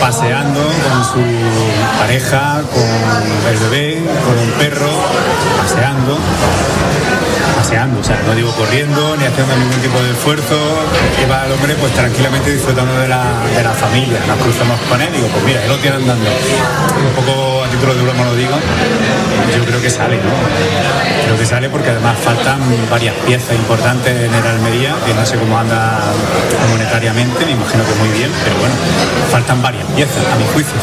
paseando con su pareja, con el bebé, con un perro, paseando, o sea, no digo corriendo ni haciendo ningún tipo de esfuerzo, y va el hombre pues tranquilamente disfrutando de la familia. Nos cruzamos con él y digo, pues mira, él lo tiene andando. Un poco a título de broma lo digo, yo creo que sale, ¿no? Creo que sale porque además faltan varias piezas importantes en el Almería, que no sé cómo anda monetariamente, me imagino que muy bien, pero bueno, faltan varias piezas, a mi juicio,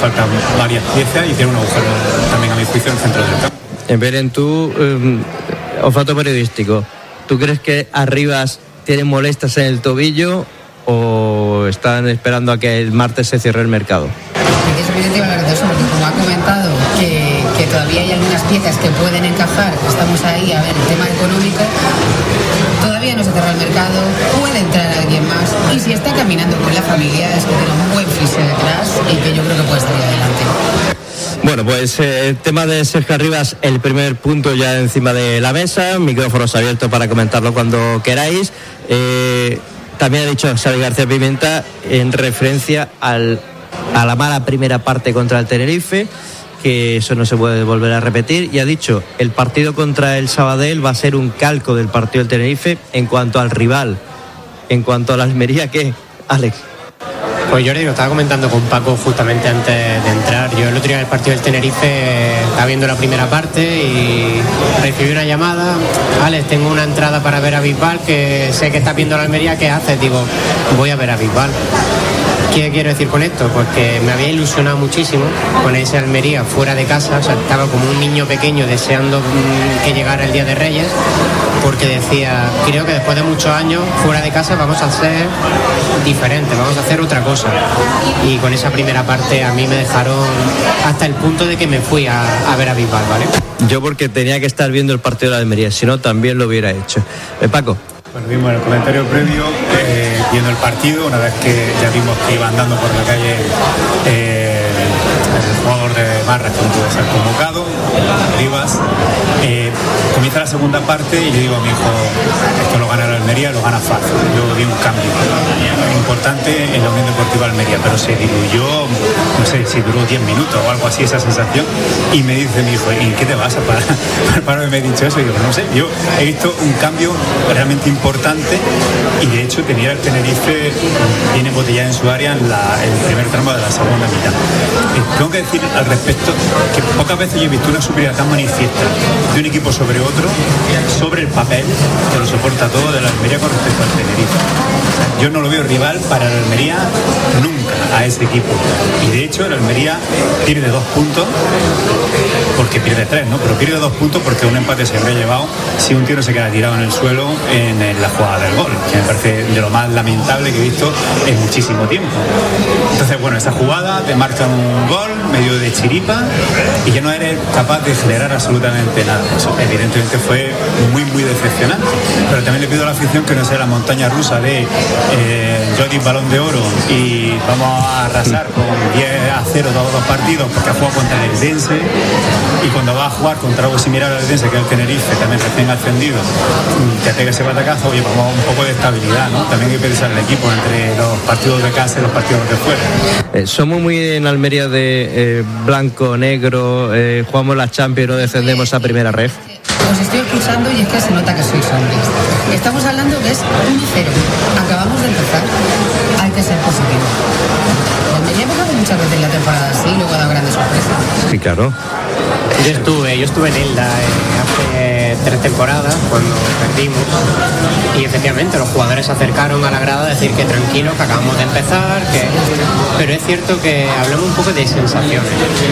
y tiene un agujero también a mi juicio en el centro del campo. Beren, tú, olfato periodístico, ¿tú crees que Arribas tiene molestias en el tobillo o están esperando a que el martes se cierre el mercado? Es evidente hablar de eso, porque como ha comentado que todavía hay algunas piezas que pueden encajar, estamos ahí, a ver, el tema económico, todavía no se cierra el mercado, puede entrar alguien más, y si está caminando con la familia es que tiene un buen fisio detrás y que yo creo que puede salir adelante. Bueno, pues el tema de Sergio Arribas, el primer punto ya encima de la mesa, micrófonos abiertos para comentarlo cuando queráis. También ha dicho Xavi García Pimenta en referencia a la mala primera parte contra el Tenerife, que eso no se puede volver a repetir, y ha dicho el partido contra el Sabadell va a ser un calco del partido del Tenerife en cuanto al rival. En cuanto a la Almería, ¿qué, Alex? Pues Jordi, lo estaba comentando con Paco justamente antes de entrar. Yo el otro día del partido del Tenerife estaba viendo la primera parte y recibí una llamada. Alex, tengo una entrada para ver a Bisbal, que sé que estás viendo la Almería, ¿qué haces? Digo, voy a ver a Bisbal. ¿Qué quiero decir con esto? Pues que me había ilusionado muchísimo con ese Almería fuera de casa, o sea, estaba como un niño pequeño deseando que llegara el Día de Reyes, porque decía, creo que después de muchos años fuera de casa vamos a ser diferentes, vamos a hacer otra cosa. Y con esa primera parte a mí me dejaron hasta el punto de que me fui a ver a Bisbal, ¿vale? Yo porque tenía que estar viendo el partido de la Almería, si no también lo hubiera hecho. Paco. Bueno, vimos el comentario previo, viendo el partido, una vez que ya vimos que iba andando por la calle el jugador de Marras, que no puede ser convocado, Rivas. Comienza la segunda parte y yo digo a mi hijo, esto lo gana la Almería, lo gana fácil. Yo vi un cambio importante en la Unión Deportiva Almería, pero se diluyó, no sé si duró 10 minutos o algo así, esa sensación, y me dice mi hijo, ¿y qué te vas a parar? Para me he dicho eso, y digo, no sé, yo he visto un cambio realmente importante, y de hecho tenía el Tenerife bien embotellado en su área en el primer tramo de la segunda mitad. Tengo que decir al respecto que pocas veces yo he visto una superioridad tan manifiesta de un equipo sobre otro, sobre el papel, que lo soporta todo, de la Almería con respecto al Tenerife. Yo no lo veo rival para la Almería nunca a ese equipo, y de hecho el Almería pierde 2 puntos, porque pierde 3, ¿no? Pero pierde 2 puntos porque un empate se habría llevado si un tío no se queda tirado en el suelo en la jugada del gol, que me parece de lo más lamentable que he visto en muchísimo tiempo. Entonces, bueno, esa jugada te marca un gol medio de chiripa y ya no eres capaz de generar absolutamente nada. Eso evidentemente fue muy, muy decepcionante. Pero también le pido a la afición que no sea la montaña rusa de Jordi Balón de Oro y vamos a arrasar con 10-0 todos los partidos porque ha jugado contra el Eldense, y cuando va a jugar contra algo similar al Eldense, que es el Tenerife, también recién ascendido, que tenga ese batacazo, oye, vamos un poco de estabilidad, ¿no? También hay que pensar el equipo entre los partidos de casa y los partidos de fuera. Somos muy en Almería de blanco, negro, jugamos la Champions, no descendemos a primera ref. Os estoy escuchando y es que se nota que sois hombres. Estamos hablando que es 1-0. Acabamos de empezar. Hay que ser positivo. Me he pasado muchas veces la temporada así, luego ha dado grandes sorpresas. Sí, claro. Yo estuve en Elda hace 3 temporadas cuando perdimos, y efectivamente los jugadores se acercaron a la grada a decir que tranquilos, que acabamos de empezar, pero es cierto que hablamos un poco de sensaciones.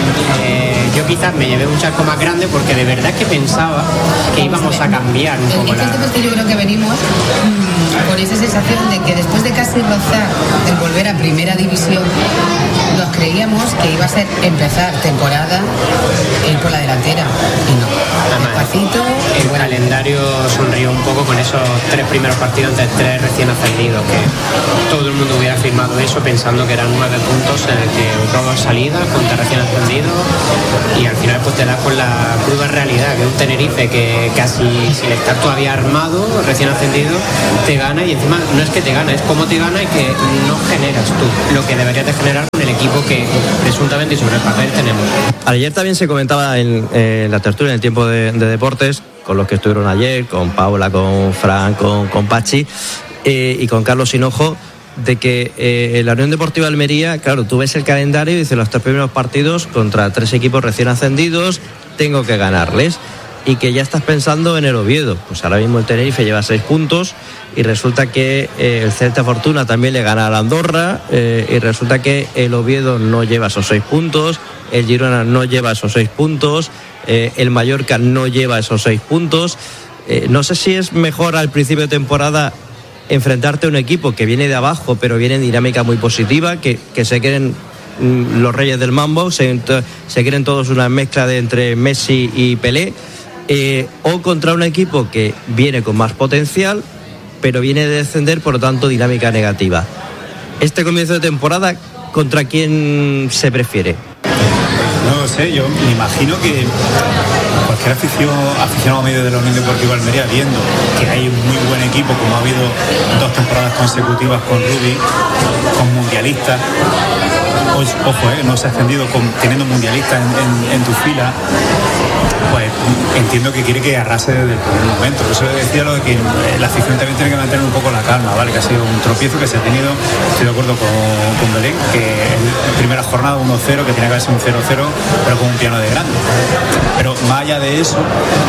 Yo quizás me llevé un charco más grande porque de verdad que pensaba que íbamos a cambiar un poco la... Yo creo que venimos con esa sensación de que después de casi rozar el volver a primera división, nos creíamos que iba a ser empezar temporada ir por la delantera, y no. Despacito. El calendario sonrió un poco con esos 3 primeros partidos de 3 recién ascendidos, que todo el mundo hubiera firmado eso pensando que eran 9 puntos en el que robas salidas contra recién ascendidos, y al final pues te das con la cruda realidad que un Tenerife que casi sin estar todavía armado, recién ascendido, te gana, y encima no es que te gana, es cómo te gana y que no generas tú lo que deberías de generar con el equipo equipo que presuntamente y sobre el papel tenemos. Ayer también se comentaba en la tertulia, en el tiempo de deportes, con los que estuvieron ayer, con Paula, con Fran, con Pachi y con Carlos Hinojo, de que la Unión Deportiva Almería, claro, tú ves el calendario y dices los 3 primeros partidos contra 3 equipos recién ascendidos, tengo que ganarles. Y que ya estás pensando en el Oviedo. Pues ahora mismo el Tenerife lleva 6 puntos y resulta que el Celta Fortuna también le gana a la Andorra y resulta que el Oviedo no lleva esos 6 puntos, el Girona no lleva esos 6 puntos, el Mallorca no lleva esos 6 puntos. No sé si es mejor al principio de temporada enfrentarte a un equipo que viene de abajo pero viene en dinámica muy positiva, que se quieren los reyes del mambo, se quieren todos una mezcla de entre Messi y Pelé, o contra un equipo que viene con más potencial pero viene de descender, por lo tanto dinámica negativa. Este comienzo de temporada, ¿contra quién se prefiere? No lo sé, yo me imagino que cualquier aficionado medio de la Unión Deportiva Almería, viendo que hay un muy buen equipo, como ha habido 2 temporadas consecutivas con Rubi, con mundialistas, ojo, no se ha ascendido teniendo mundialistas en tu fila, pues entiendo que quiere que arrase desde el primer momento. Por eso le decía lo de que la afición también tiene que mantener un poco la calma, ¿vale? Que ha sido un tropiezo que se ha tenido, estoy de acuerdo con Belén, que en primera jornada 1-0, que tenía que haber sido un 0-0, pero con un piano de grande. Pero más allá de eso,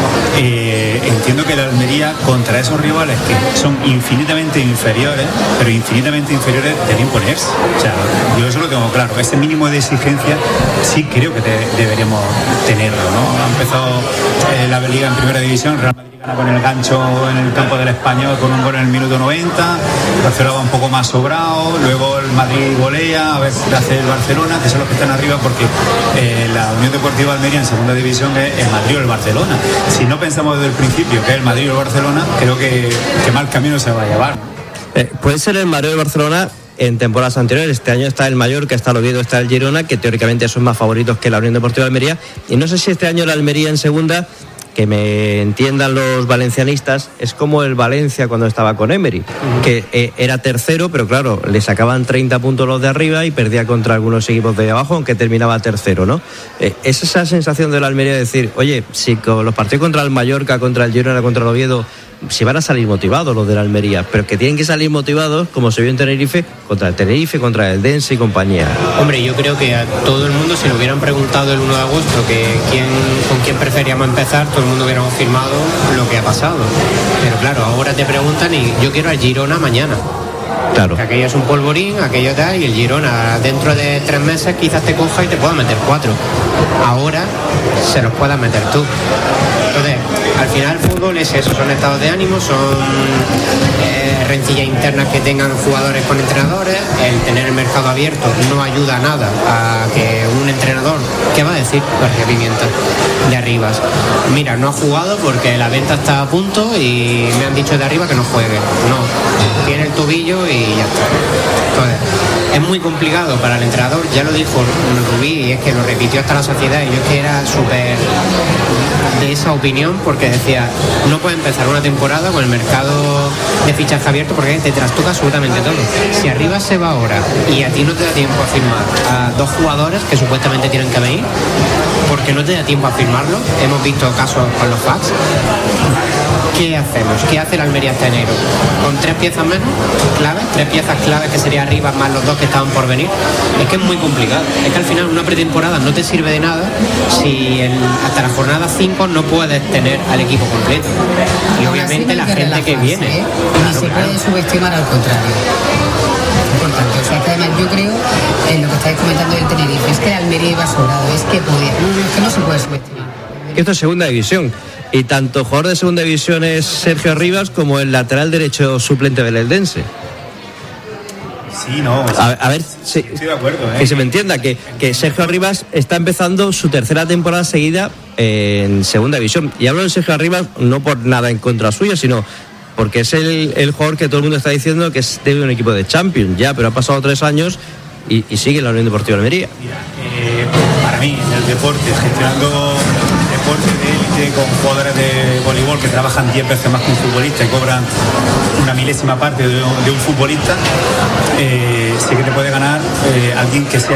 entiendo que la Almería, contra esos rivales que son infinitamente inferiores, pero infinitamente inferiores, debe imponerse. O sea, yo eso lo tengo claro. Ese mínimo de exigencia sí creo que deberíamos tenerlo, ¿no? Ha empezado la Liga en primera división, Real Madrid gana con el gancho en el campo del Español con un gol en el minuto 90, el Barcelona va un poco más sobrado, luego el Madrid golea, a ver qué hace el Barcelona, que son los que están arriba, porque la Unión Deportiva Almería en segunda división es el Madrid o el Barcelona. Si no pensamos desde el principio que es el Madrid o el Barcelona, creo que mal camino se va a llevar. Puede ser el Madrid o el Barcelona en temporadas anteriores. Este año está el Mallorca, está el Oviedo, está el Girona, que teóricamente son más favoritos que la Unión Deportiva Almería. Y no sé si este año la Almería en segunda, que me entiendan los valencianistas, es como el Valencia cuando estaba con Emery, que era tercero, pero claro, le sacaban 30 puntos los de arriba y perdía contra algunos equipos de abajo, aunque terminaba tercero, ¿no? Es esa sensación de la Almería de decir, oye, si con los partidos contra el Mallorca, contra el Girona, contra el Oviedo, si van a salir motivados los de la Almería, pero que tienen que salir motivados, como se vio en Tenerife, contra el Dense y compañía. Hombre, yo creo que a todo el mundo, si lo hubieran preguntado el 1 de agosto con quién preferíamos empezar, todo el mundo hubiera confirmado lo que ha pasado. Pero claro, ahora te preguntan y yo quiero al Girona mañana. Claro. Que aquello es un polvorín, aquello tal, y el Girona dentro de 3 meses quizás te coja y te pueda meter 4. Ahora se los puedas meter tú. Entonces, al final el fútbol es eso, son estados de ánimo, son rencillas internas que tengan jugadores con entrenadores. El tener el mercado abierto no ayuda nada a que un entrenador, ¿qué va a decir García Pimienta de Arribas? Mira, no ha jugado porque la venta está a punto y me han dicho de arriba que no juegue. No, tiene el tobillo y ya está. Entonces, es muy complicado para el entrenador, ya lo dijo Rubí, y es que lo repitió hasta la saciedad, y yo es que era súper de esa opinión, porque decía, no puede empezar una temporada con el mercado de fichaje abierto porque te trastoca absolutamente todo. Si Arribas se va ahora y a ti no te da tiempo a firmar a 2 jugadores que supuestamente tienen que venir, porque no te da tiempo a firmarlo, hemos visto casos con los Fax. ¿Qué hacemos? ¿Qué hace la Almería hasta enero? ¿Con 3 piezas menos? ¿Claves? 3 piezas claves que sería Arribas más los 2 que estaban por venir. Es que es muy complicado. Es que al final una pretemporada no te sirve de nada si hasta la jornada 5 no puedes tener al equipo completo. Y obviamente la gente que viene. Ni se puede subestimar, al contrario. Importante. O sea, que además yo creo, en lo que estáis comentando del Tenerife, es que Almería iba sobrado, es que no se puede subestimar. Esto es segunda división. Y tanto jugador de segunda división es Sergio Arribas como el lateral derecho suplente del Eldense. Sí, no. A ver, sí, estoy de acuerdo. Que se me entienda, que Sergio Arribas está empezando su tercera temporada seguida en segunda división. Y hablo de Sergio Arribas no por nada en contra suya, sino porque es el jugador que todo el mundo está diciendo que es de un equipo de Champions, ya, pero ha pasado 3 años y sigue en la Unión Deportiva Almería. Mira, para mí, en el deporte, gestionando deporte de élite con jugadores de voleibol que trabajan 10 veces más que un futbolista y cobran una milésima parte de un futbolista, sí que te puede ganar alguien que sea